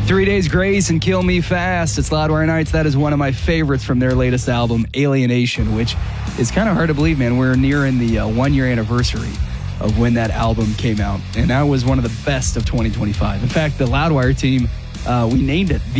3 Days Grace and Kill Me Fast. It's Loudwire Nights. That is one of my favorites from their latest album, Alienation, which is kind of hard to believe, man. We're nearing the 1-year anniversary of when that album came out. And that was one of the best of 2025. In fact, the Loudwire team, we named it